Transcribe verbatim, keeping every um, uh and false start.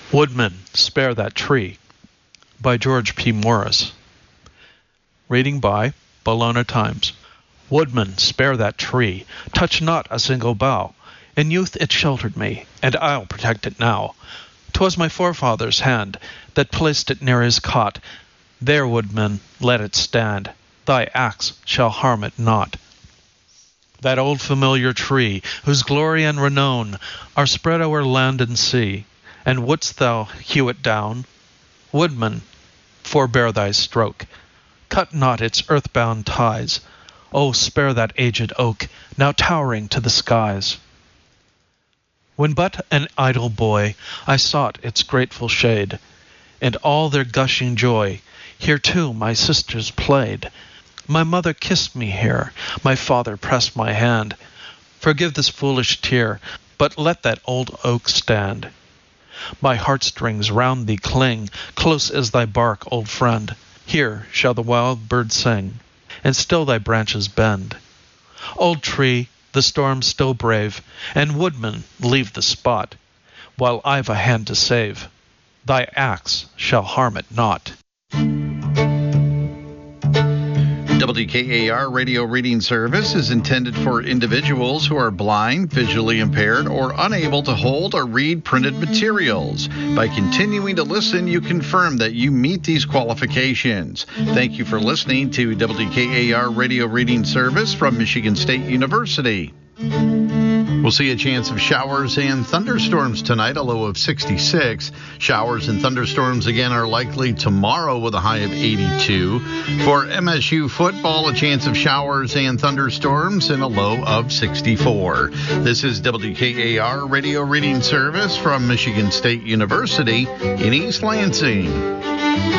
Woodman, Spare That Tree by George P. Morris. Reading by Bologna Times. Woodman, spare that tree, touch not a single bough. In youth it sheltered me, and I'll protect it now. 'Twas my forefather's hand that placed it near his cot. There, woodman, let it stand. Thy axe shall harm it not. That old familiar tree, whose glory and renown are spread o'er land and sea, and wouldst thou hew it down? Woodman, forbear thy stroke. Cut not its earthbound ties. Oh, spare that aged oak, now towering to the skies. When but an idle boy, I sought its grateful shade. In all their gushing joy, here too my sisters played. My mother kissed me here, my father pressed my hand. Forgive this foolish tear, but let that old oak stand. My heartstrings round thee cling, close as thy bark, old friend. Here shall the wild bird sing, and still thy branches bend. Old tree, the storm's still brave, and woodman, leave the spot, while I've a hand to save. Thy axe shall harm it not. W K A R Radio Reading Service is intended for individuals who are blind, visually impaired, or unable to hold or read printed materials. By continuing to listen, you confirm that you meet these qualifications. Thank you for listening to W K A R Radio Reading Service from Michigan State University. We'll see a chance of showers and thunderstorms tonight, a low of sixty-six. Showers and thunderstorms again are likely tomorrow with a high of eighty-two. For M S U football, a chance of showers and thunderstorms and a low of sixty-four. This is W K A R Radio Reading Service from Michigan State University in East Lansing.